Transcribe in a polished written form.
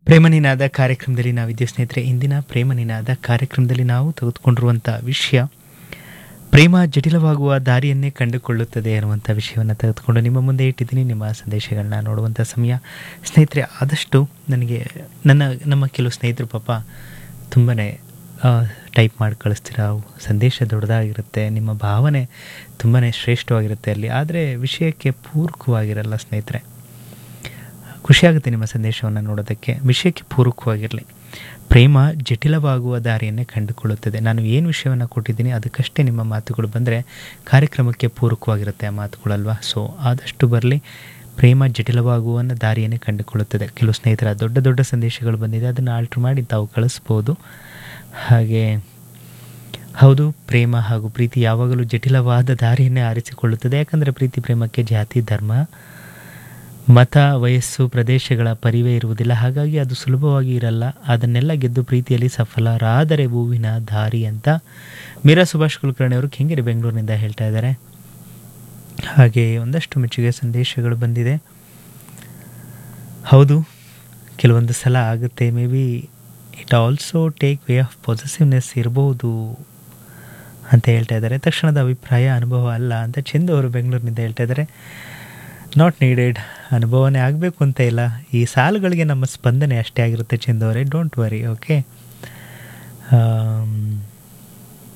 ಪ್ರೇಮ ನಿನಾದ ಕಾರ್ಯಕ್ರಮದಲ್ಲಿ ನಾವಿದ್ದೀವಿ ಸ್ನೇಹಿತರೆ. ಇಂದಿನ ಪ್ರೇಮ ನಿನಾದ ಕಾರ್ಯಕ್ರಮದಲ್ಲಿ ನಾವು ತೆಗೆದುಕೊಂಡಿರುವಂಥ ವಿಷಯ ಪ್ರೇಮ ಜಟಿಲವಾಗುವ ದಾರಿಯನ್ನೇ ಕಂಡುಕೊಳ್ಳುತ್ತದೆ ಅನ್ನುವಂಥ ವಿಷಯವನ್ನು ತೆಗೆದುಕೊಂಡು ನಿಮ್ಮ ಮುಂದೆ ಇಟ್ಟಿದ್ದೀನಿ. ನಿಮ್ಮ ಸಂದೇಶಗಳನ್ನ ನೋಡುವಂಥ ಸಮಯ ಸ್ನೇಹಿತರೆ. ಆದಷ್ಟು ನನಗೆ ನಮ್ಮ ಕೆಲವು ಸ್ನೇಹಿತರು ಪಾಪ ತುಂಬಾ ಟೈಪ್ ಮಾಡಿ ಕಳಿಸ್ತೀರ. ಸಂದೇಶ ದೊಡ್ಡದಾಗಿರುತ್ತೆ, ನಿಮ್ಮ ಭಾವನೆ ತುಂಬಾ ಶ್ರೇಷ್ಠವಾಗಿರುತ್ತೆ ಅಲ್ಲಿ, ಆದರೆ ವಿಷಯಕ್ಕೆ ಪೂರಕವಾಗಿರಲ್ಲ ಸ್ನೇಹಿತರೆ. ಖುಷಿಯಾಗುತ್ತೆ ನಿಮ್ಮ ಸಂದೇಶವನ್ನು ನೋಡೋದಕ್ಕೆ. ವಿಷಯಕ್ಕೆ ಪೂರಕವಾಗಿರಲಿ. ಪ್ರೇಮ ಜಟಿಲವಾಗುವ ದಾರಿಯನ್ನೇ ಕಂಡುಕೊಳ್ಳುತ್ತದೆ. ನಾನು ಏನು ವಿಷಯವನ್ನು ಕೊಟ್ಟಿದ್ದೀನಿ ಅದಕ್ಕಷ್ಟೇ ನಿಮ್ಮ ಮಾತುಗಳು ಬಂದರೆ ಕಾರ್ಯಕ್ರಮಕ್ಕೆ ಪೂರಕವಾಗಿರುತ್ತೆ ಆ ಮಾತುಗಳಲ್ವಾ. ಸೊ ಆದಷ್ಟು ಬರಲಿ. ಪ್ರೇಮ ಜಟಿಲವಾಗುವ ದಾರಿಯನ್ನೇ ಕಂಡುಕೊಳ್ಳುತ್ತದೆ. ಕೆಲವು ಸ್ನೇಹಿತರ ದೊಡ್ಡ ದೊಡ್ಡ ಸಂದೇಶಗಳು ಬಂದಿದೆ, ಅದನ್ನು ಆಲ್ಟ್ರ್ ಮಾಡಿ ತಾವು ಕಳಿಸ್ಬೋದು. ಹಾಗೆ ಹೌದು, ಪ್ರೇಮ ಹಾಗೂ ಪ್ರೀತಿ ಯಾವಾಗಲೂ ಜಟಿಲವಾದ ದಾರಿಯನ್ನೇ ಆರಿಸಿಕೊಳ್ಳುತ್ತದೆ. ಯಾಕಂದರೆ ಪ್ರೀತಿ ಪ್ರೇಮಕ್ಕೆ ಜಾತಿ, ಧರ್ಮ, ಮತ, ವಯಸ್ಸು, ಪ್ರದೇಶಗಳ ಪರಿವೇ ಇರುವುದಿಲ್ಲ. ಹಾಗಾಗಿ ಅದು ಸುಲಭವಾಗಿ ಇರಲ್ಲ. ಅದನ್ನೆಲ್ಲ ಗೆದ್ದು ಪ್ರೀತಿಯಲ್ಲಿ ಸಫಲರಾದರೆ ಹೂವಿನ ದಾರಿ ಅಂತ ಮೀರಾ ಸುಭಾಷ್ ಕುಲಕರ್ಣಿ ಅವರು ಕೆಂಗೇರಿ ಬೆಂಗಳೂರಿನಿಂದ ಹೇಳ್ತಾ ಇದ್ದಾರೆ. ಹಾಗೆ ಒಂದಷ್ಟು ಮೆಚ್ಚುಗೆ ಸಂದೇಶಗಳು ಬಂದಿದೆ. ಹೌದು, ಕೆಲವೊಂದು ಸಲ ಆಗುತ್ತೆ. May be it also take way of positiveness ಇರ್ಬೋದು ಅಂತ ಹೇಳ್ತಾ ಇದ್ದಾರೆ. ತಕ್ಷಣದ ಅಭಿಪ್ರಾಯ, ಅನುಭವ ಅಲ್ಲ ಅಂತ ಚಂದು ಅವರು ಬೆಂಗಳೂರಿನಿಂದ ಹೇಳ್ತಾ ಇದ್ದಾರೆ. ನಾಟ್ ನೀಡೆಡ್, ಅನುಭವನೇ ಆಗಬೇಕು ಅಂತ ಇಲ್ಲ. ಈ ಸಾಲುಗಳಿಗೆ ನಮ್ಮ ಸ್ಪಂದನೆ ಅಷ್ಟೇ ಆಗಿರುತ್ತೆ ಚಂದು ಅವರೇ, ಡೋಂಟ್ ವರಿ. ಓಕೆ,